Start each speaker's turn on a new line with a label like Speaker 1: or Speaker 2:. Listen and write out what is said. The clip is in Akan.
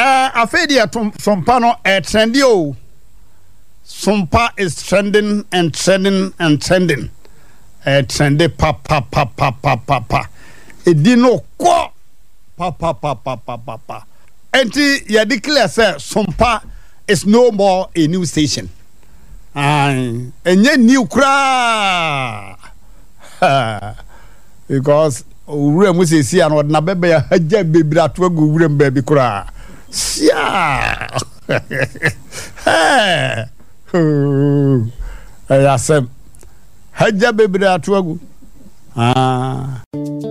Speaker 1: Afedi Sompa no trendy o. Sompa is trending and trending and trending. Trendy pa. Edino ko pa. Enti ya declare say Sompa is no more a new station. Enye new kra. Because owura mu sesi an odna bebe ya haja bebira to agu owura mbabi kra. Sia. Ayasem haja bebira to agu.